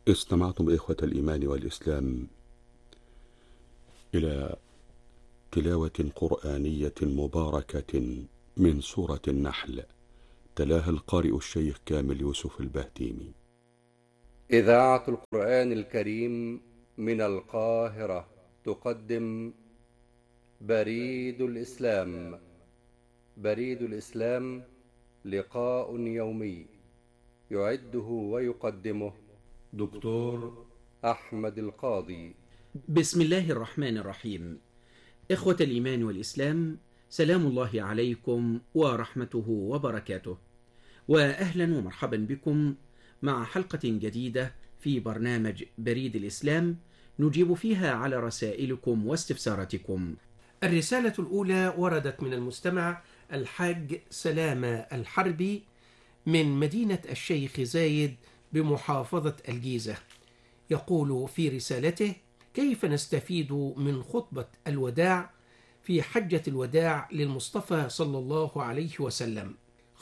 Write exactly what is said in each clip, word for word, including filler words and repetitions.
استمعتم إخوة الإيمان والإسلام إلى تلاوة قرآنية مباركة من سورة النحل، تلاها القارئ الشيخ كامل يوسف البهتيمي. إذاعة القرآن الكريم من القاهرة تقدم بريد الإسلام. بريد الإسلام لقاء يومي يعده ويقدمه دكتور أحمد القاضي. بسم الله الرحمن الرحيم. إخوة الإيمان والإسلام، سلام الله عليكم ورحمته وبركاته، وأهلا ومرحبا بكم مع حلقة جديدة في برنامج بريد الإسلام نجيب فيها على رسائلكم واستفساراتكم. الرسالة الأولى وردت من المستمع الحاج سلامة الحربي من مدينة الشيخ زايد بمحافظة الجيزة. يقول في رسالته: كيف نستفيد من خطبة الوداع في حجة الوداع للمصطفى صلى الله عليه وسلم،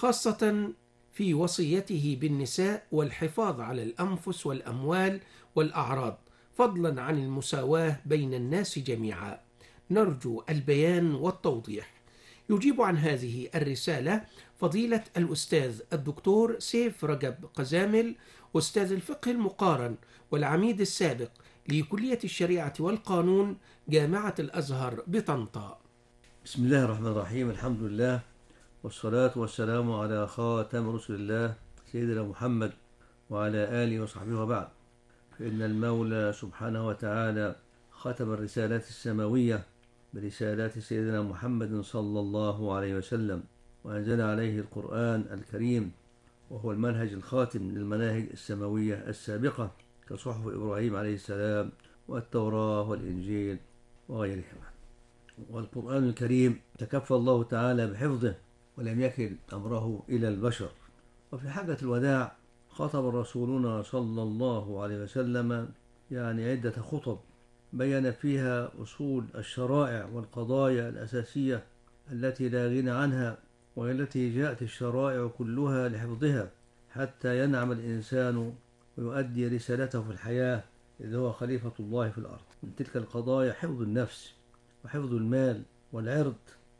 خاصة في وصيته بالنساء والحفاظ على الأنفس والأموال والأعراض، فضلا عن المساواة بين الناس جميعا؟ نرجو البيان والتوضيح. يجيب عن هذه الرسالة فضيلة الأستاذ الدكتور سيف رجب قزامل، أستاذ الفقه المقارن والعميد السابق لكلية الشريعة والقانون جامعة الأزهر بطنطا. بسم الله الرحمن الرحيم. الحمد لله والصلاة والسلام على خاتم رسل الله سيدنا محمد وعلى آله وصحبه وبعد. فإن المولى سبحانه وتعالى ختم الرسالات السماوية برسالات سيدنا محمد صلى الله عليه وسلم، وأنزل عليه القرآن الكريم، وهو المنهج الخاتم للمناهج السماوية السابقة كصحف إبراهيم عليه السلام والتوراة والإنجيل وغيرهما. والقرآن الكريم تكفى الله تعالى بحفظه ولم يكل أمره إلى البشر. وفي حجة الوداع خطب رسولنا صلى الله عليه وسلم يعني عدة خطب بين فيها أصول الشرائع والقضايا الأساسية التي لا غنى عنها، والتي جاءت الشرائع كلها لحفظها حتى ينعم الإنسان ويؤدي رسالته في الحياة، إذ هو خليفة الله في الأرض. من تلك القضايا حفظ النفس وحفظ المال والعرض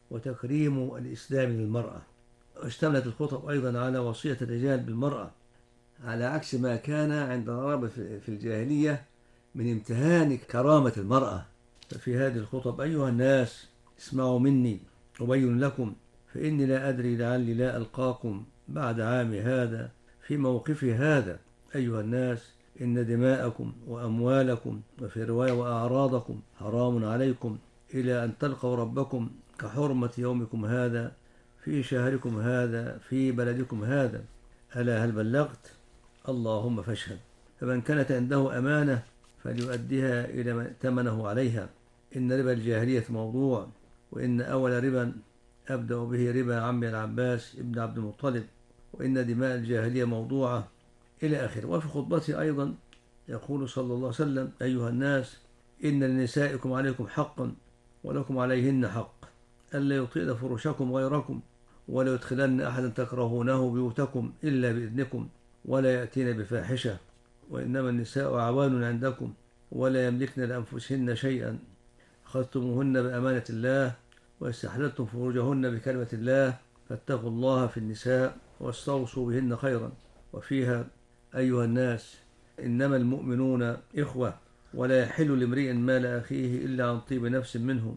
وتكريم الإسلام للمرأة. واشتملت الخطب أيضا على وصية الرجال بالمرأة، على عكس ما كان عند العرب في الجاهلية من امتهان كرامة المرأة. ففي هذه الخطب: أيها الناس اسمعوا مني أبين لكم، فإني لا أدري لعلي لا ألقاكم بعد عامي هذا في موقفي هذا. أيها الناس، إن دماءكم وأموالكم وفي رواية وأعراضكم حرام عليكم إلى أن تلقوا ربكم كحرمة يومكم هذا في شهركم هذا في بلدكم هذا. ألا هل بلغت؟ اللهم فاشهد. فمن كانت عنده أمانة فليؤديها إلى من ائتمنه عليها. إن ربا الجاهلية موضوع، وإن أول ربا أبدأ به ربا عمي العباس ابن عبد المطلب، وإن دماء الجاهلية موضوعة، إلى آخره. وفي خطبته أيضا يقول صلى الله عليه وسلم: أيها الناس، إن لنسائكم عليكم حقا ولكم عليهن حق، ألا يطيل فرشكم غيركم، ولا يدخلن أحدا تكرهونه بيوتكم إلا بإذنكم، ولا يأتين بفاحشة، وإنما النساء أعوان عندكم ولا يملكن لأنفسهن شيئا، أخذتموهن بأمانة الله واستحللتم فروجهن بكلمة الله، فاتقوا الله في النساء واستوصوا بهن خيرا. وفيها: أيها الناس، إنما المؤمنون إخوة، ولا يحل لامرئ مال أخيه إلا عن طيب نفس منه.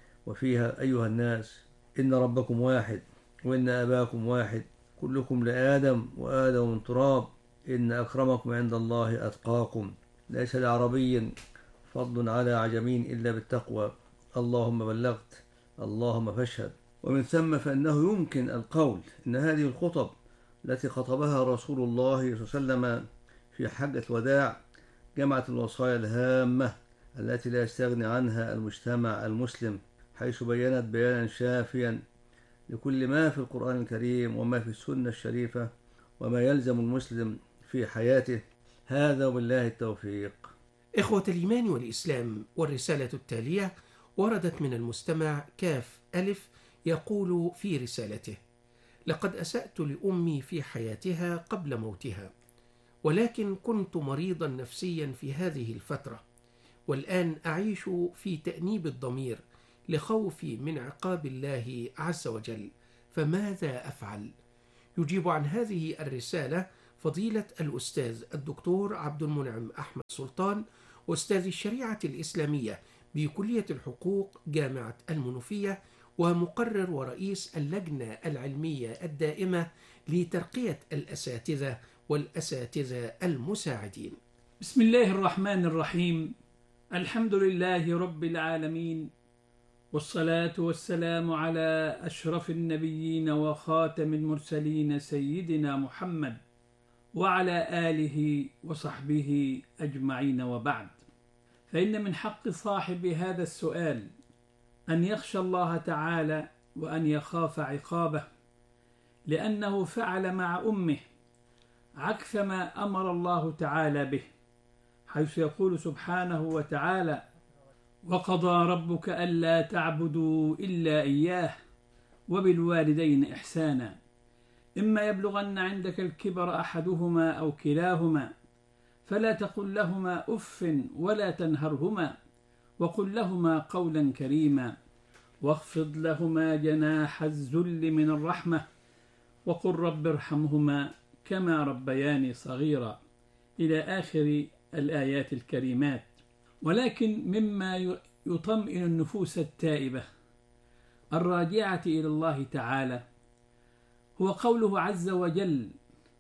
وفيها: أيها الناس، إن ربكم واحد وإن أباكم واحد، كلكم لآدم وآدم من تراب، إن أكرمكم عند الله أتقاكم، ليس لعربي فضل على عجمين إلا بالتقوى. اللهم بلغت، اللهم فاشهد. ومن ثم فإنه يمكن القول إن هذه الخطب التي خطبها رسول الله صلى الله عليه وسلم في حجة الوداع جمعت الوصايا الهامة التي لا يستغني عنها المجتمع المسلم، حيث بينت بيانا شافيا لكل ما في القرآن الكريم وما في السنة الشريفة وما يلزم المسلم في حياته. هذا وبالله التوفيق. إخوة الإيمان والإسلام، والرسالة التالية وردت من المستمع كاف ألف، يقول في رسالته: لقد أسأت لأمي في حياتها قبل موتها، ولكن كنت مريضا نفسيا في هذه الفترة، والآن أعيش في تأنيب الضمير لخوفي من عقاب الله عز وجل، فماذا أفعل؟ يجيب عن هذه الرسالة فضيلة الأستاذ الدكتور عبد المنعم أحمد سلطان، أستاذ الشريعة الإسلامية بكلية الحقوق جامعة المنوفية، ومقرر ورئيس اللجنة العلمية الدائمة لترقية الأساتذة والأساتذة المساعدين. بسم الله الرحمن الرحيم. الحمد لله رب العالمين، والصلاة والسلام على أشرف النبيين وخاتم المرسلين سيدنا محمد وعلى آله وصحبه أجمعين، وبعد. فإن من حق صاحب هذا السؤال أن يخشى الله تعالى وأن يخاف عقابه، لأنه فعل مع أمه عكس ما أمر الله تعالى به، حيث يقول سبحانه وتعالى: وقضى ربك ألا تعبدوا إلا إياه وبالوالدين إحسانا إما يبلغن عندك الكبر أحدهما أو كلاهما فلا تقل لهما أف ولا تنهرهما وقل لهما قولا كريما واخفض لهما جناح الذل من الرحمة وقل رب ارحمهما كما ربياني صغيرا، إلى آخر الآيات الكريمات. ولكن مما يطمئن النفوس التائبة الراجعة إلى الله تعالى هو قوله عز وجل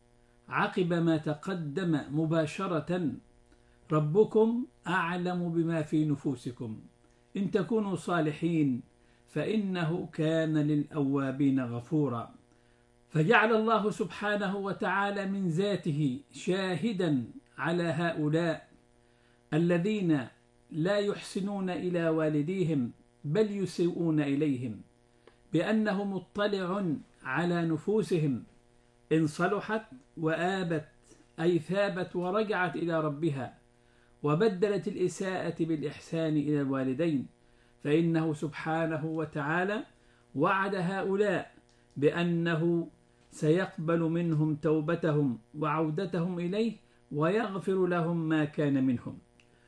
عقب ما تقدم مباشرة: ربكم أعلم بما في نفوسكم إن تكونوا صالحين فإنه كان للأوابين غفورا. فجعل الله سبحانه وتعالى من ذاته شاهدا على هؤلاء الذين لا يحسنون إلى والديهم بل يسيئون إليهم، بأنه مطلع على نفوسهم إن صلحت وآبت، أي ثابت ورجعت إلى ربها وبدلت الإساءة بالإحسان إلى الوالدين، فإنه سبحانه وتعالى وعد هؤلاء بأنه سيقبل منهم توبتهم وعودتهم إليه ويغفر لهم ما كان منهم.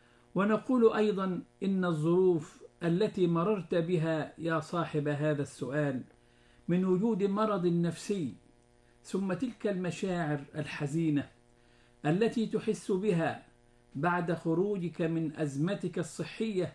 ونقول أيضا إن الظروف التي مررت بها يا صاحب هذا السؤال من وجود مرض نفسي، ثم تلك المشاعر الحزينة التي تحس بها بعد خروجك من أزمتك الصحية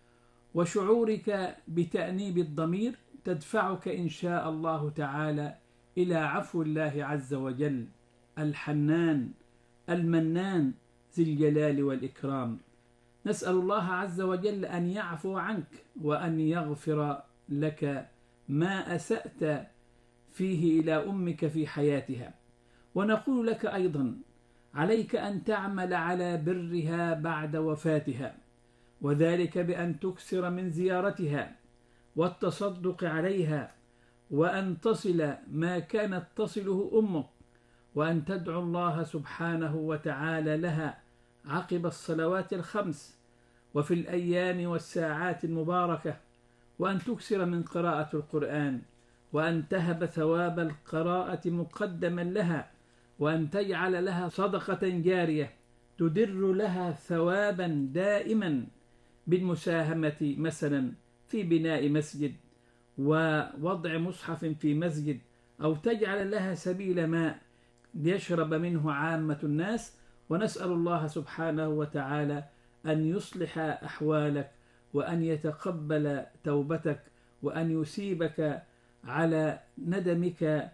وشعورك بتأنيب الضمير، تدفعك إن شاء الله تعالى إلى عفو الله عز وجل الحنان المنان ذي الجلال والإكرام. نسأل الله عز وجل أن يعفو عنك وأن يغفر لك ما أسأت فيه إلى أمك في حياتها. ونقول لك أيضا عليك أن تعمل على برها بعد وفاتها، وذلك بأن تكثر من زيارتها والتصدق عليها، وأن تصل ما كانت تصله أمك، وأن تدعو الله سبحانه وتعالى لها عقب الصلوات الخمس وفي الأيام والساعات المباركة، وأن تكثر من قراءة القرآن، وأن تهب ثواب القراءة مقدما لها، وأن تجعل لها صدقة جارية تدر لها ثوابا دائما بالمساهمة مثلا في بناء مسجد ووضع مصحف في مسجد، أو تجعل لها سبيل ماء ليشرب منه عامة الناس. ونسأل الله سبحانه وتعالى أن يصلح أحوالك وأن يتقبل توبتك وأن يثيبك على ندمك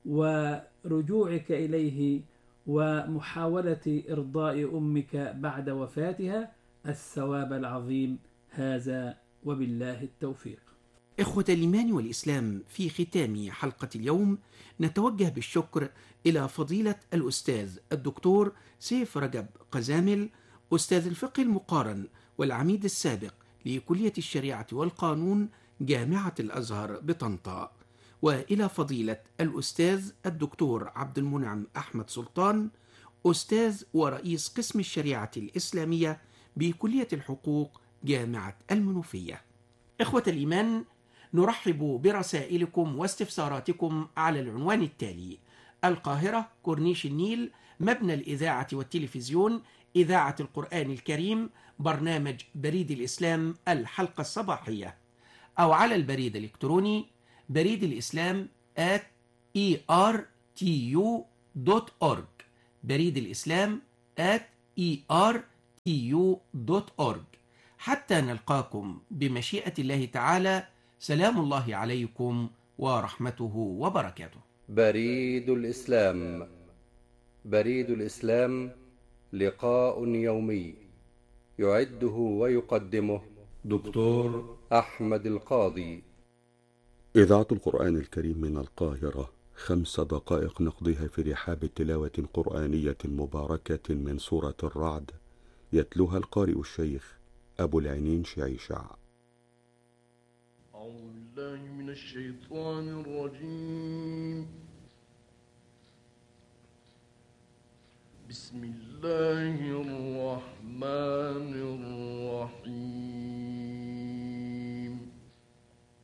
ورجوعك إليه ومحاولة إرضاء أمك بعد وفاتها الثواب العظيم. هذا وبالله التوفيق. إخوة الإيمان والإسلام، في ختام حلقة اليوم نتوجه بالشكر إلى فضيلة الأستاذ الدكتور سيف رجب قزامل، أستاذ الفقه المقارن والعميد السابق لكلية الشريعة والقانون جامعة الأزهر بطنطا، وإلى فضيلة الأستاذ الدكتور عبد المنعم أحمد سلطان، أستاذ ورئيس قسم الشريعة الإسلامية بكلية الحقوق جامعة المنوفية. إخوة الإيمان، نرحب برسائلكم واستفساراتكم على العنوان التالي: القاهرة كورنيش النيل مبنى الإذاعة والتلفزيون، إذاعة القرآن الكريم، برنامج بريد الإسلام الحلقة الصباحية، أو على البريد الإلكتروني بريد الإسلام at e r t u dot org، بريد الإسلام at e r t u dot org. حتى نلقاكم بمشيئة الله تعالى، سلام الله عليكم ورحمته وبركاته. بريد الإسلام. بريد الإسلام لقاء يومي يعده ويقدمه دكتور أحمد القاضي. إذاعة القرآن الكريم من القاهرة، خمس دقائق نقضيها في رحاب تلاوة قرآنية مباركة من سورة الرعد، يتلوها القارئ الشيخ أبو العينين شعيشع. أعوذ بالله من الشيطان الرجيم. بسم الله الرحمن